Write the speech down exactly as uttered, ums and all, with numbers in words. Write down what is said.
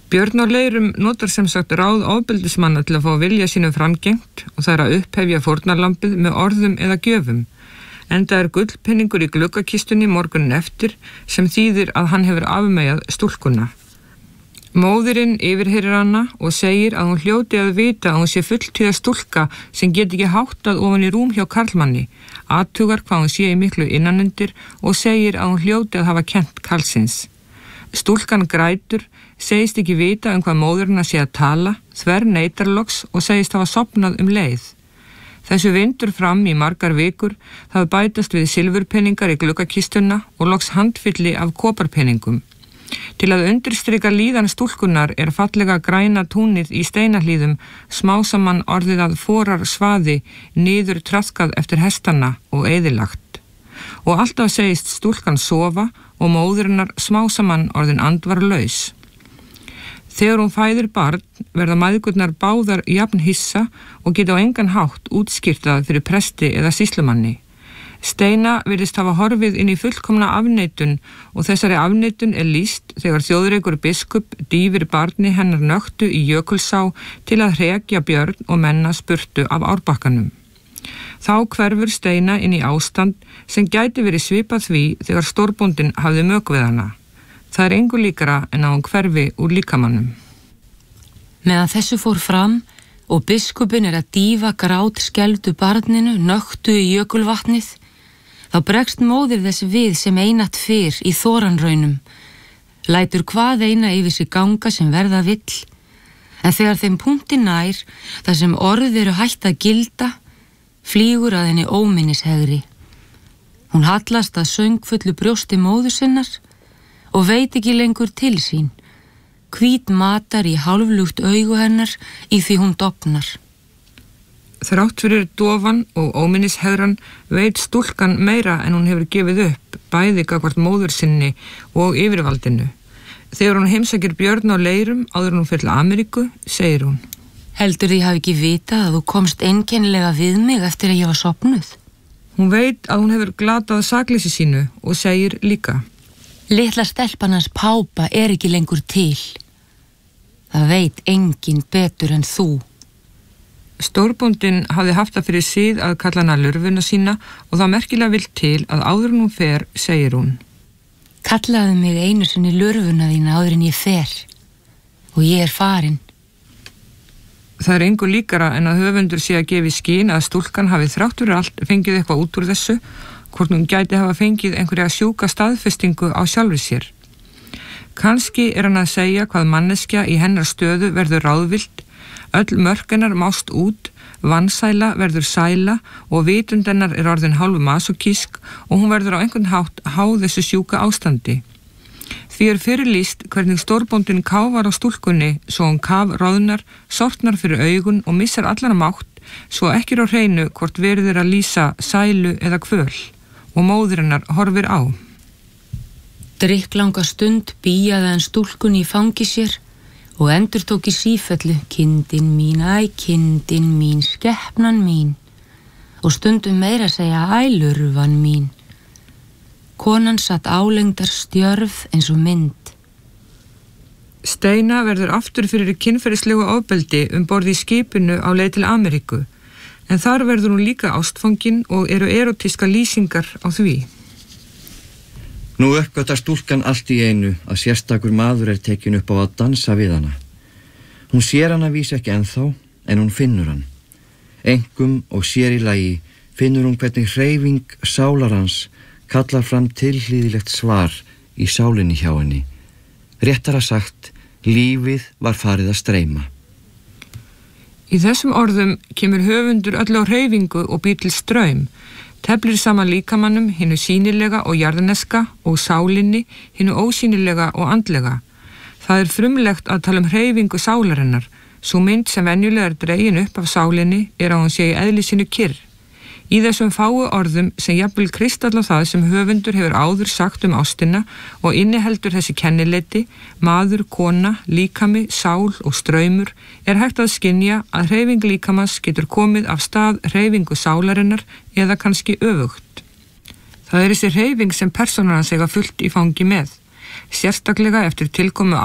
Björn á Leirum notar sem sagt ráð ofbeldismanna til að fá vilja sínum framgengt og það er að upphefja fórnarlambið með orðum eða gjöfum. Enda er gullpenningur í gluggakistunni morgunin eftir sem þýðir að hann hefur afmeyjað stúlkuna. Móðirinn yfirheyrir hana og segir að hún hljóti að vita að hún sé fulltíða stúlka sem get ekki háttað ofan í rúm hjá karlmanni, athugar hvað hún sé í miklu innanundir og segir að hún hljóti að hafa kennt karlsins. Stúlkan grætur, segist ekki vita um hvað móðurina sé að tala, þver neitar loks og segist hafa sofnað um leið. Þessu vindur fram í margar vikur, það bætast við silfurpenningar í gluggakistuna og loks handfylli af koparpenningum. Til að undirstrika líðan stúlkunar er fallega græna túnið í steinahlíðum smásaman orðið að forar svaði niður traðkað eftir hestana og eyðilagt. Og alltaf segist stúlkan sofa og móðurinnar smásaman orðin andvarlaus. Þegar hún fæðir barn verða mæðgurnar báðar jafn hissa og geta á engan hátt útskýrtað fyrir presti eða sýslumanni. Steina virðist hafa horfið inn í fullkomna afneitun og þessari afneitun er lýst þegar þjóðreikur biskup dýfir barni hennar nöktu í Jökulsá til að hrekja Björn og menna spurtu af árbakkanum. Þá hverfur Steina inn í ástand sem gæti verið svipað því þegar stórbóndinn hafði mök við hana. Það er engu líkara en að hún hverfi úr líkamannum. Meðan þessu fór fram og biskupinn er að dýfa grát skelfdu barninu nöktu í jökulvatnið, þá bregst móðir þess við sem einatt fyrr í þoranraunum, lætur hvað eina yfir sig ganga sem verða vill, en þegar þeim punkti nær, þar sem orð eru hætt að gilda, flýgur að henni óminnishegri. Hún hallast að söngfullu brjósti móður sinnar og veit ekki lengur til sín, hvít matar í hálflugt augu hennar í því hún dofnar. Þrátt fyrir dofan og óminnishegran veit stúlkan meira en hún hefur gefið upp, bæði gagnvart móður sinni og yfirvaldinu. Þegar hún heimsækir Björn á Leirum áður en hún fer til Ameríku, segir hún: Heldur því hafi ekki vitað að þú komst einkennilega við mig eftir að ég var sofnuð? Hún veit að hún hefur glatað sakleysi sínu og segir líka: Litla stelpan hans Pápa er ekki lengur til. Það veit enginn betur en þú. Stórbóndinn hafði haft það fyrir sið að kalla hana lurfuna sína og það merkilega vill til að áður en hún fer, segir hún: Kallaðu mig einu sinni lurfuna þína áður en ég fer og ég er farin. Það er engu líkara en að höfundur sé að gefa í skyn að stúlkan hafi þrátt fyrir allt fengið eitthvað út úr þessu, hvort hún gæti hafa fengið einhverja sjúka staðfestingu á sjálfri sér. Kannski er hann að segja hvað manneskja í hennar stöðu verður ráðvillt, öll mörk hennar mást út, vansæla verður sæla og vitund hennar er orðin hálfu masokísk og hún verður á einhvern hátt háð þessu sjúka ástandi. Því er fyrirlýst hvernig stórbóndinn káfar á stúlkunni svo hún kaf roðnar, sortnar fyrir augun og missar allan mátt svo ekki er á hreinu hvort verið er að lýsa sælu eða kvöl og móðir hennar horfir á. Drykklanga stund bíjaði hann stúlkunni í fangi sér og endurtók í sífellu: Kindin mín, æ, kindin mín, skepnan mín, og stundum meira segja: æ, lurfan mín. Konan satt álengdar stjörf eins og mynd. Steina verður aftur fyrir kynferðislegu ofbeldi um borð í skipinu á leið til Ameríku, en þar verður hún líka ástfangin og eru erotíska lýsingar á því. Nú uppgötar stúlkan allt í einu að sérstakur maður er tekin upp á að dansa við hana. Hún sér hana vísa ekki ennþá, en hún finnur hann. Engum og sér í lagi finnur hún hvernig hreyfing sálar hans kallar fram tilhlýðilegt svar í sálinni hjá henni. Réttara sagt, lífið var farið að streyma. Í þessum orðum kemur höfundur öll á hreyfingu og býr til straum, teflir saman líkamannum hinu sýnilega og jarðneska og sálinni hinu ósýnilega og andlega. Það er frumlegt að tala um hreyfingu sálarinnar, svo mynd sem venjulega er dregin upp af sálinni er að hún sé í eðli sínu kyrr. Í þessum fáu orðum sem jafnvel kristalla það sem höfundur hefur áður sagt um ástina og inniheldur þessi kennileiti, maður, kona, líkami, sál og straumur, er hægt að skynja að hreyfing líkamans getur komið af stað hreyfingu sálarinnar eða kannski öfugt. Það er þessi hreyfing sem persónan hans eiga fullt í fangi með, sérstaklega eftir tilkomu